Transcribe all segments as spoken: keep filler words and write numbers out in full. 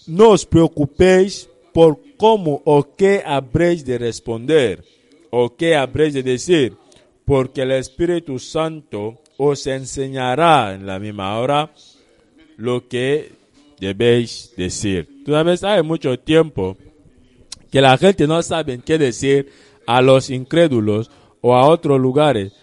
no os preocupéis por cómo o qué habréis de responder o qué habréis de decir, porque el Espíritu Santo os enseñará en la misma hora lo que debéis decir. Tú sabes, hay mucho tiempo que la gente no sabe qué decir a los incrédulos o a otros lugares.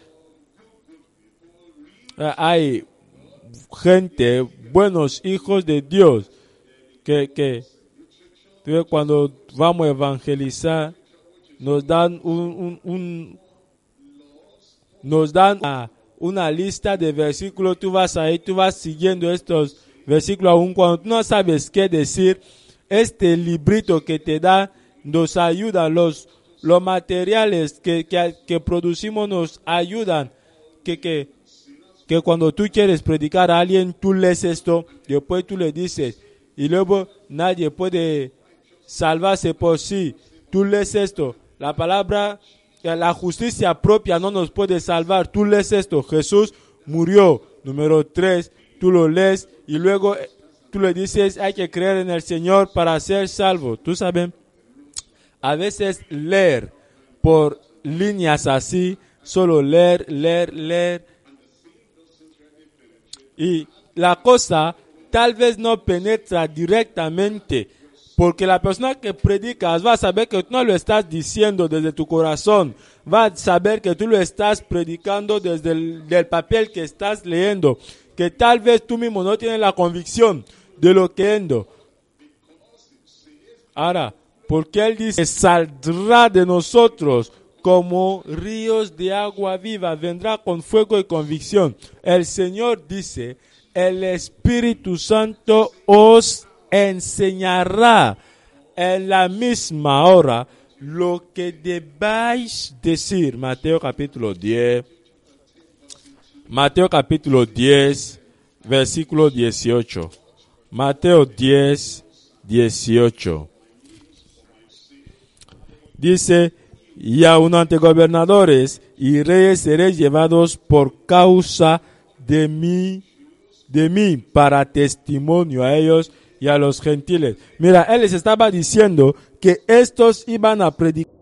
Hay gente, buenos hijos de Dios, que, que cuando vamos a evangelizar, nos dan un, un, un nos dan una, una lista de versículos. Tú vas ahí, tú vas siguiendo estos versículos, aun cuando tú no sabes qué decir. Este librito que te da nos ayuda, los, los materiales que, que, que producimos nos ayudan, que, que, que cuando tú quieres predicar a alguien, tú lees esto, después tú le dices, y luego nadie puede salvarse por sí. Tú lees esto, la palabra, la justicia propia no nos puede salvar. Tú lees esto, Jesús murió. Número tres, tú lo lees y luego tú le dices, hay que creer en el Señor para ser salvo. Tú sabes, a veces leer por líneas así, solo leer, leer, leer. Y la cosa tal vez no penetra directamente, porque la persona que predicas va a saber que tú no lo estás diciendo desde tu corazón. Va a saber que tú lo estás predicando desde el del papel que estás leyendo. Que tal vez tú mismo no tienes la convicción de lo que leyendo. Ahora, porque Él dice, saldrá de nosotros como ríos de agua viva. Vendrá con fuego y convicción. El Señor dice, el Espíritu Santo os enseñará en la misma hora lo que debáis decir. Mateo capítulo diez. Mateo capítulo diez, versículo dieciocho. Mateo diez, dieciocho. Dice, y aun ante gobernadores y reyes seréis llevados por causa de mí, de mí, para testimonio a ellos y a los gentiles. Mira, él les estaba diciendo que estos iban a predicar